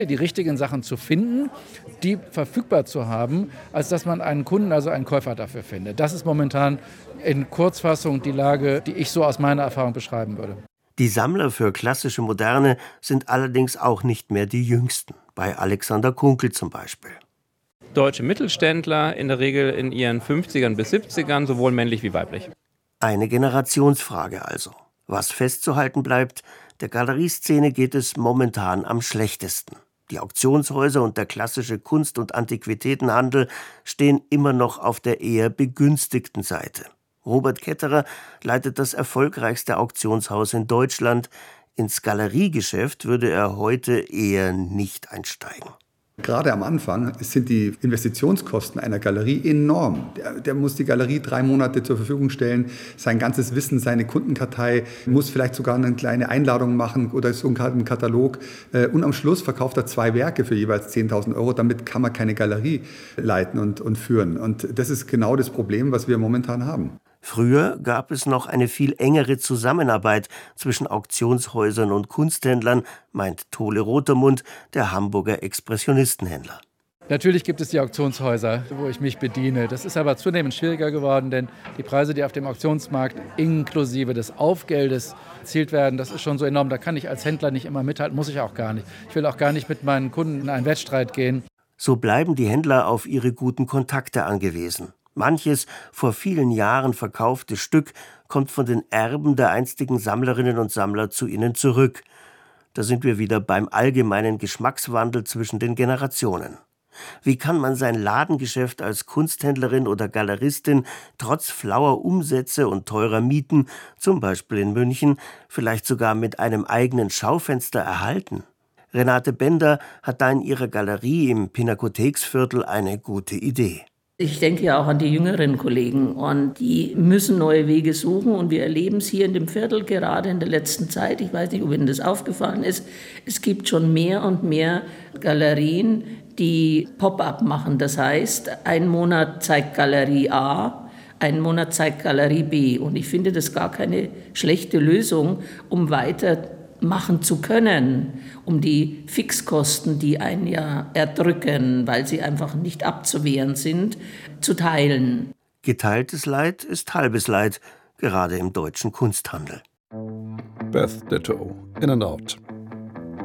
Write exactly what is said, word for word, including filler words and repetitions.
die richtigen Sachen zu finden, die verfügbar zu haben, als dass man einen Kunden, also einen Käufer dafür findet. Das ist momentan in Kurzfassung die Lage, die ich so aus meiner Erfahrung beschreiben würde. Die Sammler für klassische Moderne sind allerdings auch nicht mehr die Jüngsten. Bei Alexander Kunkel zum Beispiel. Deutsche Mittelständler, in der Regel in ihren fünfzigern bis siebzigern, sowohl männlich wie weiblich. Eine Generationsfrage also. Was festzuhalten bleibt, der Galerieszene geht es momentan am schlechtesten. Die Auktionshäuser und der klassische Kunst- und Antiquitätenhandel stehen immer noch auf der eher begünstigten Seite. Robert Ketterer leitet das erfolgreichste Auktionshaus in Deutschland. Ins Galeriegeschäft würde er heute eher nicht einsteigen. Gerade am Anfang sind die Investitionskosten einer Galerie enorm. Der, der muss die Galerie drei Monate zur Verfügung stellen, sein ganzes Wissen, seine Kundenkartei, muss vielleicht sogar eine kleine Einladung machen oder so einen Katalog. Und am Schluss verkauft er zwei Werke für jeweils zehntausend Euro. Damit kann man keine Galerie leiten und, und führen. Und das ist genau das Problem, was wir momentan haben. Früher gab es noch eine viel engere Zusammenarbeit zwischen Auktionshäusern und Kunsthändlern, meint Tole Rotermund, der Hamburger Expressionistenhändler. Natürlich gibt es die Auktionshäuser, wo ich mich bediene. Das ist aber zunehmend schwieriger geworden, denn die Preise, die auf dem Auktionsmarkt inklusive des Aufgeldes erzielt werden, das ist schon so enorm. Da kann ich als Händler nicht immer mithalten, muss ich auch gar nicht. Ich will auch gar nicht mit meinen Kunden in einen Wettstreit gehen. So bleiben die Händler auf ihre guten Kontakte angewiesen. Manches vor vielen Jahren verkaufte Stück kommt von den Erben der einstigen Sammlerinnen und Sammler zu ihnen zurück. Da sind wir wieder beim allgemeinen Geschmackswandel zwischen den Generationen. Wie kann man sein Ladengeschäft als Kunsthändlerin oder Galeristin trotz flauer Umsätze und teurer Mieten, zum Beispiel in München, vielleicht sogar mit einem eigenen Schaufenster erhalten? Renate Bender hat da in ihrer Galerie im Pinakotheksviertel eine gute Idee. Ich denke ja auch an die jüngeren Kollegen und die müssen neue Wege suchen und wir erleben es hier in dem Viertel gerade in der letzten Zeit. Ich weiß nicht, ob Ihnen das aufgefallen ist. Es gibt schon mehr und mehr Galerien, die Pop-up machen. Das heißt, ein Monat zeigt Galerie A, einen Monat zeigt Galerie B. Und ich finde das gar keine schlechte Lösung, um weiter machen zu können, um die Fixkosten, die einen ja erdrücken, weil sie einfach nicht abzuwehren sind, zu teilen. Geteiltes Leid ist halbes Leid, gerade im deutschen Kunsthandel. Beth Ditto, In and Out.